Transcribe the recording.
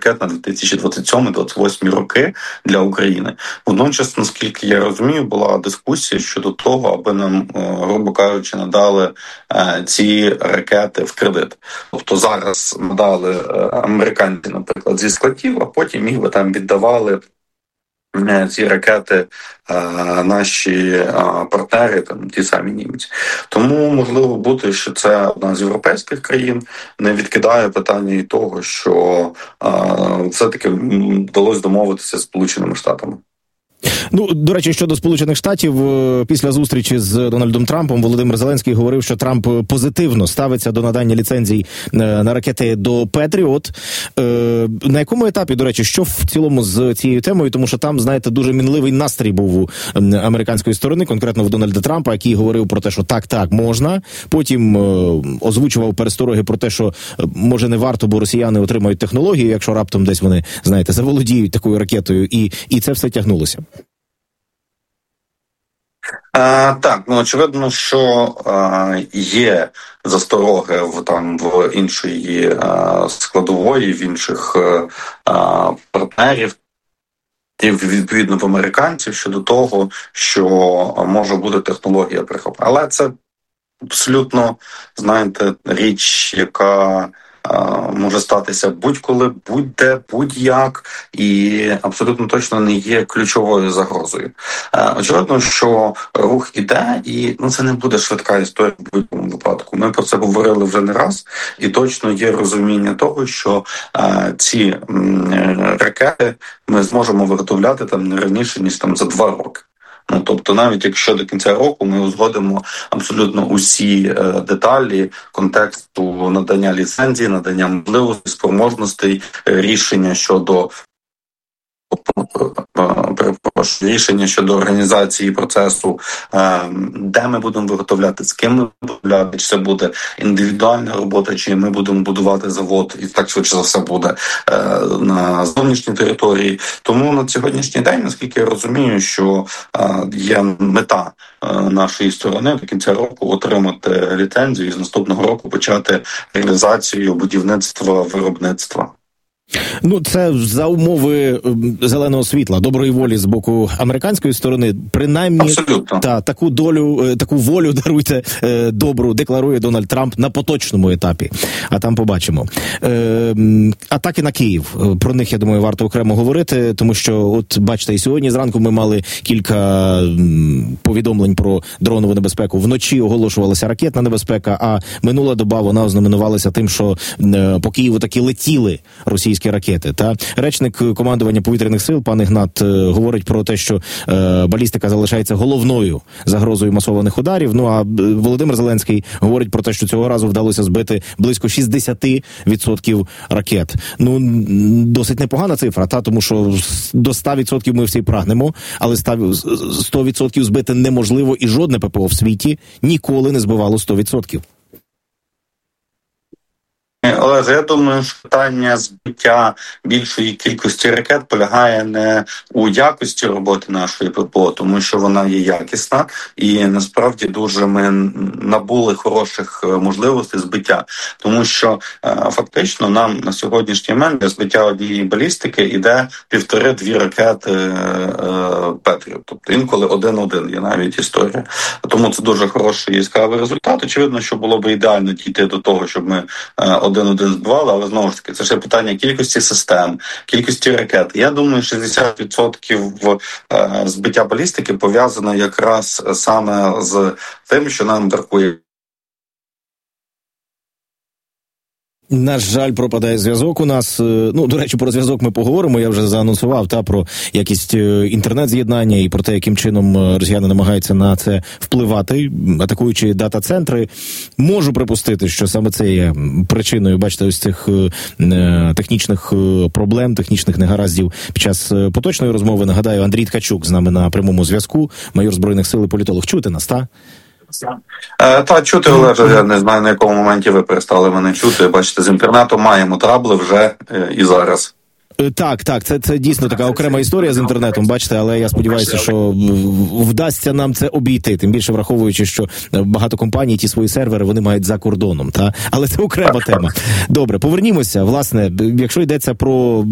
ракет на 2027-2028 роки для України. Водночас, наскільки я розумію, була дискусія щодо того, аби нам, грубо кажучи, надали ці ракети в кредит. Тобто зараз надали американці, наприклад, зі складів, а потім їх би там віддавали ці ракети наші партнери, там ті самі німці. Тому можливо бути, що це одна з європейських країн, не відкидає питання і того, що все-таки вдалося домовитися з Сполученими Штатами. Ну, до речі, щодо Сполучених Штатів, після зустрічі з Дональдом Трампом Володимир Зеленський говорив, що Трамп позитивно ставиться до надання ліцензій на ракети до Петріот. На якому етапі, до речі, що в цілому з цією темою? Тому що там, знаєте, дуже мінливий настрій був у американської сторони, конкретно в Дональда Трампа, який говорив про те, що так, можна. Потім озвучував перестороги про те, що може не варто, бо росіяни отримають технологію, якщо раптом десь вони, знаєте, заволодіють такою ракетою, і це все тягнулося. Так, очевидно, що є застороги в іншої складової, в інших партнерів, і відповідно в американців щодо того, що може бути технологія прихоплення. Але це абсолютно, знаєте, річ, яка може статися будь-коли, будь-де, будь-як, і абсолютно точно не є ключовою загрозою. Очевидно, що рух іде, і це не буде швидка історія в будь-якому випадку. Ми про це говорили вже не раз, і точно є розуміння того, що ці ракети ми зможемо виготовляти там не раніше, ніж там за 2 роки. Тобто навіть якщо до кінця року ми узгодимо абсолютно усі деталі контексту надання ліцензії, надання можливостей, спроможностей, рішення щодо організації процесу, де ми будемо виготовляти, з ким ми будемо виготовляти, чи це буде індивідуальна робота, чи ми будемо будувати завод, і так швидше за все буде на зовнішній території. Тому на сьогоднішній день, наскільки я розумію, що є мета нашої сторони до кінця року отримати ліцензію і з наступного року почати реалізацію будівництва, виробництва. Це за умови зеленого світла, доброї волі з боку американської сторони, принаймні таку волю, даруйте, добру, декларує Дональд Трамп на поточному етапі, а там побачимо. Атаки на Київ, про них, я думаю, варто окремо говорити, тому що, от бачите, і сьогодні зранку ми мали кілька повідомлень про дронову небезпеку. Вночі оголошувалася ракетна небезпека, а минула доба вона ознаменувалася тим, що по Києву таки летіли російські ракети. Речник командування повітряних сил, пан Ігнат, говорить про те, що балістика залишається головною загрозою масованих ударів. А Володимир Зеленський говорить про те, що цього разу вдалося збити близько 60% ракет. Досить непогана цифра, тому що до 100% ми всі прагнемо, але 100% збити неможливо, і жодне ППО в світі ніколи не збивало 100%. Олеже, я думаю, що питання збиття більшої кількості ракет полягає не у якості роботи нашої ППО, тому що вона є якісна, і насправді дуже ми набули хороших можливостей збиття, тому що фактично нам на сьогоднішній момент для збиття однієї балістики йде 1,5-2 ракети Петріот, тобто інколи 1-1 є навіть історія. Тому це дуже хороший і яскравий результат. Очевидно, що було б ідеально дійти до того, щоб ми 1-1 збивали, але знову ж таки, це ще питання кількості систем, кількості ракет. Я думаю, 60% збиття балістики пов'язано якраз саме з тим, що нам бракує. На жаль, пропадає зв'язок у нас. До речі, про зв'язок ми поговоримо. Я вже заанонсував про якість інтернет-з'єднання і про те, яким чином росіяни намагаються на це впливати, атакуючи дата-центри. Можу припустити, що саме це є причиною, бачите, ось цих технічних проблем, технічних негараздів під час поточної розмови. Нагадаю, Андрій Ткачук з нами на прямому зв'язку, майор Збройних сил і політолог. Чути нас, чути, Олеже, я не знаю, на якому моменті ви перестали мене чути. Бачите, з інтернетом маємо трабли вже і зараз. Так, це дійсно така окрема історія з інтернетом, бачите, але я сподіваюся, що вдасться нам це обійти, тим більше враховуючи, що багато компаній ті свої сервери, вони мають за кордоном, але це окрема тема. Добре, повернімося, власне, якщо йдеться про